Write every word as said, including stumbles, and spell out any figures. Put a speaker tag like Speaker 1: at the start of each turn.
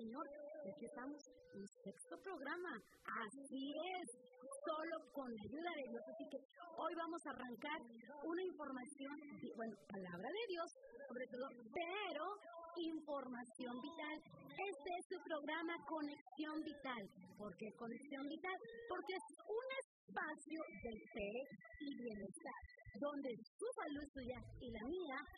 Speaker 1: Señor. Y aquí estamos en el sexto programa. Así es, solo con la ayuda de Dios. Así que hoy vamos a arrancar una información, bueno, palabra de Dios, sobre todo, pero información vital. Este es su programa Conexión Vital. ¿Por qué Conexión Vital? Porque es un espacio de fe y bienestar, donde su salud suya y la mía